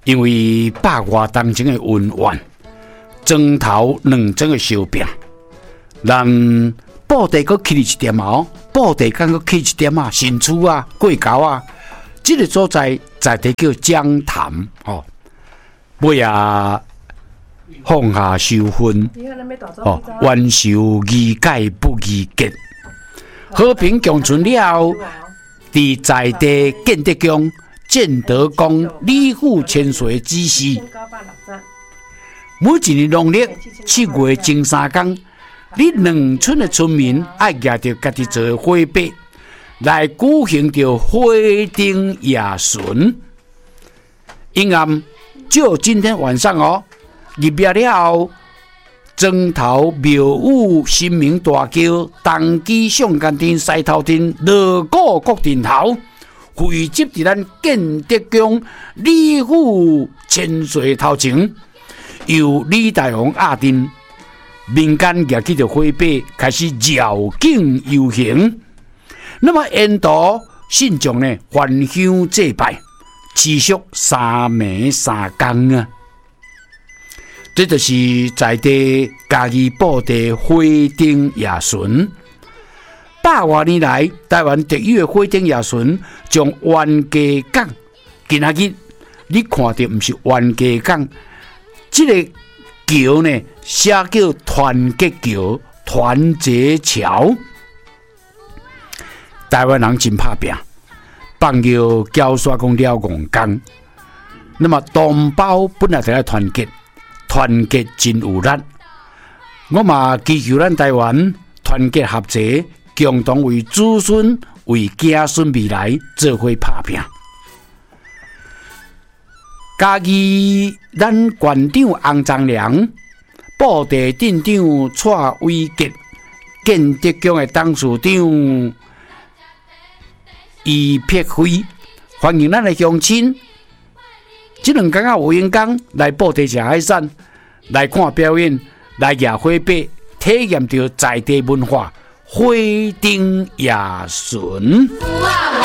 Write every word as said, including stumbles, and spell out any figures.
因为百外当前的恩怨，庄头两种的相拼，咱布袋搁起一点啊，布袋敢搁起一点啊，新厝啊、过沟啊，这个所在在地叫江潭哦，尾啊放下收分哦，冤仇宜解不宜结，和平共存了。伫在地建德宫、建德宫礼虎千岁之时，每一年农历七月正三天，你两村的村民爱举着家己做的火把来举行着火灯夜巡。因暗就今天晚上哦，入夜了后，庄头庙宇神明大桥、东基上干町、西头町、锣鼓各阵头，汇集伫咱建德宫礼虎千岁头前，由李大王压阵，民间举起着火把，开始绕境游行。那么沿途信众呢，还香祭拜，持续三暝三更啊！这就是在地家己布地火灯夜巡。百多年来，台湾特有的火灯夜巡，将冤家港今仔日你看到不是冤家港，这个桥呢，写叫团结桥、团结桥。台湾人真拍拼，放叫交刷讲了戆工。那么同胞本来就要团结。团结真有力，我嘛祈求咱台湾团结合作，共同为子孙、为子孙未来做伙打拼。嘉义咱县长洪章良、布地镇长蔡伟杰、建德宫的董事长余撇辉，欢迎咱的乡亲。这两天啊，有闲工来布地吃海产，来看表演，来举火把，体验着在地文化，火灯夜巡。